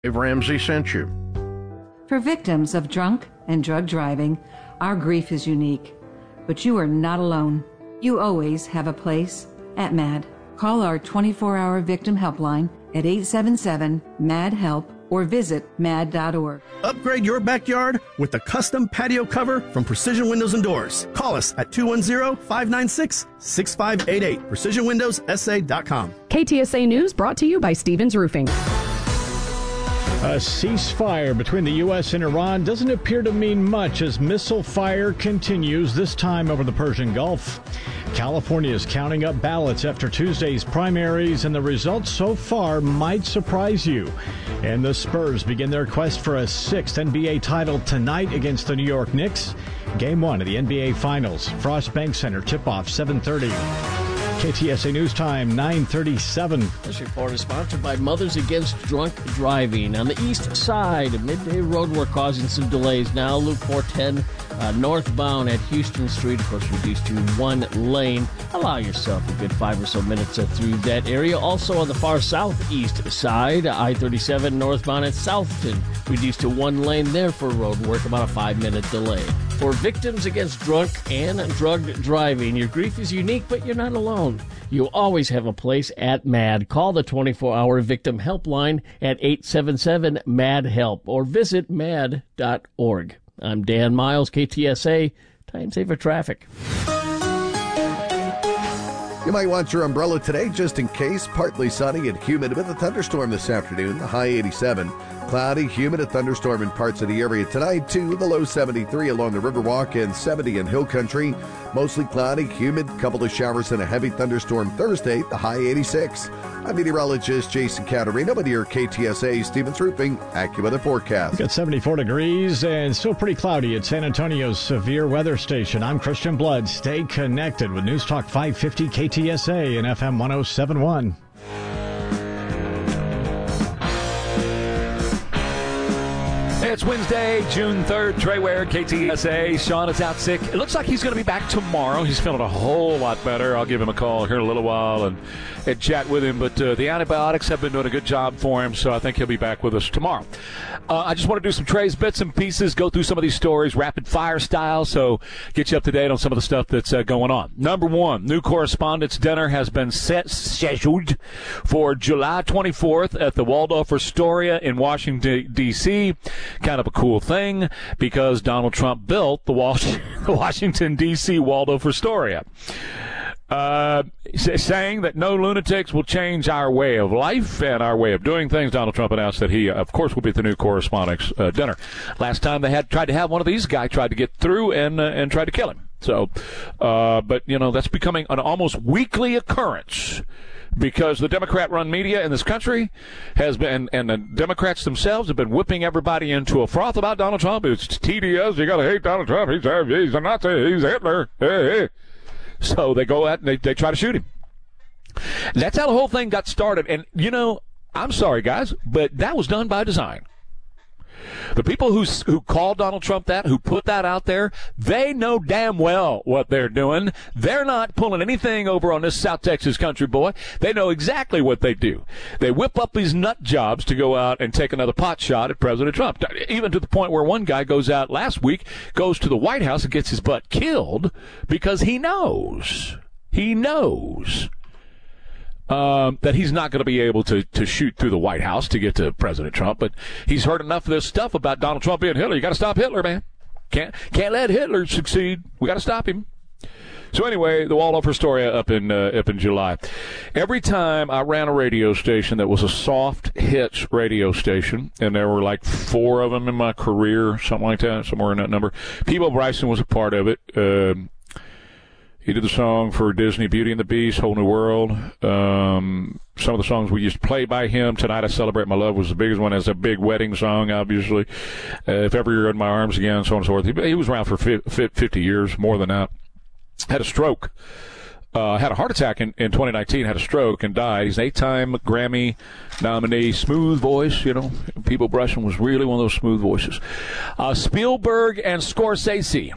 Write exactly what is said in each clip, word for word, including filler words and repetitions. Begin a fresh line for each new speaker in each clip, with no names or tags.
Dave Ramsey sent you.
For victims of drunk and drug driving, our grief is unique. But you are not alone. You always have a place at MAD. Call our twenty-four hour victim helpline at eight seven seven, M A D, HELP or visit mad dot org.
Upgrade your backyard with a custom patio cover from Precision Windows and Doors. Call us at two one zero, five nine six, six five eight eight. precision windows s a dot com.
K T S A News brought to you by Stevens Roofing.
A ceasefire between the U S and Iran doesn't appear to mean much as missile fire continues, this time over the Persian Gulf. California is counting up ballots after Tuesday's primaries, and the results so far might surprise you. And the Spurs begin their quest for a sixth N B A title tonight against the New York Knicks. Game one of the N B A Finals. Frost Bank Center tip-off seven thirty. K T S A News Time, nine thirty-seven.
This report is sponsored by Mothers Against Drunk Driving. On the east side, midday road work causing some delays now. Loop four ten uh, northbound at Houston Street, of course, reduced to one lane. Allow yourself a good five or so minutes uh, through that area. Also on the far southeast side, I thirty-seven northbound at Southton, reduced to one lane there for road work, about a five-minute delay. For victims against drunk and drug driving, your grief is unique, but you're not alone. You always have a place at MAD. Call the twenty-four hour victim helpline at eight seven seven, M A D, HELP or visit mad dot org. I'm Dan Miles, K T S A, Time Saver Traffic.
You might want your umbrella today just in case. Partly sunny and humid with a thunderstorm this afternoon, the high eighty-seven. Cloudy, humid, a thunderstorm in parts of the area tonight, too. The low seventy-three along the Riverwalk and seventy in Hill Country. Mostly cloudy, humid, couple of showers and a heavy thunderstorm Thursday, the high eighty-six. I'm meteorologist Jason Caterino with your K T S A Stevens Roofing AccuWeather forecast.
We've got seventy-four degrees and still pretty cloudy at San Antonio's Severe Weather Station. I'm Christian Blood. Stay connected with News Talk five fifty K T S A and F M one oh seven point one.
It's Wednesday, June third. Trey Ware, K T S A. Sean is out sick. It looks like he's going to be back tomorrow. He's feeling a whole lot better. I'll give him a call here in a little while and, and chat with him. But uh, the antibiotics have been doing a good job for him, so I think he'll be back with us tomorrow. Uh, I just want to do some Trey's bits and pieces, go through some of these stories, rapid-fire style, so get you up to date on some of the stuff that's uh, going on. Number one, new correspondence dinner has been set, scheduled for July twenty-fourth at the Waldorf Astoria in Washington, D C Kind of a cool thing because Donald Trump built the Washington, D C Waldorf Astoria. Uh, saying that no lunatics will change our way of life and our way of doing things. Donald Trump announced that he, of course, will be at the new correspondence uh, dinner. Last time they had tried to have one of these guys tried to get through and uh, and tried to kill him. So, uh, but, you know, that's becoming an almost weekly occurrence because the Democrat-run media in this country has been, and the Democrats themselves have been whipping everybody into a froth about Donald Trump. It's tedious. You got to hate Donald Trump. He's a, he's a Nazi. He's Hitler. Hey, hey. So they go out and they, they try to shoot him. That's how the whole thing got started. And, you know, I'm sorry, guys, but that was done by design. The people who who called Donald Trump that, who put that out there, they know damn well what they're doing. They're not pulling anything over on this South Texas country boy. They know exactly what they do. They whip up these nut jobs to go out and take another pot shot at President Trump, even to the point where one guy goes out last week, goes to the White House and gets his butt killed because he knows, he knows Um, that he's not going to be able to, to shoot through the White House to get to President Trump. But he's heard enough of this stuff about Donald Trump being Hitler. You got to stop Hitler, man. Can't can't let Hitler succeed. We got to stop him. So anyway, the Waldorf Astoria up in uh, up in July. Every time I ran a radio station that was a soft hits radio station, and there were like four of them in my career, something like that, somewhere in that number. Peabo Bryson was a part of it. Um, He did the song for Disney, Beauty and the Beast, Whole New World. Um, some of the songs we used to play by him. Tonight I Celebrate My Love was the biggest one. As a big wedding song, obviously. Uh, if Ever You're in My Arms Again, so on and so forth. He, he was around for fifty years, more than that. Had a stroke. Uh, had a heart attack in, in twenty nineteen, had a stroke and died. He's an eight-time Grammy nominee. Smooth voice, you know. Peabo Bryson was really one of those smooth voices. Uh, Spielberg and Scorsese.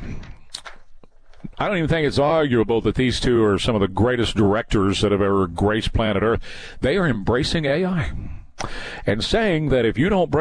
I don't even think it's arguable that these two are some of the greatest directors that have ever graced planet Earth. They are embracing A I and saying that if you don't break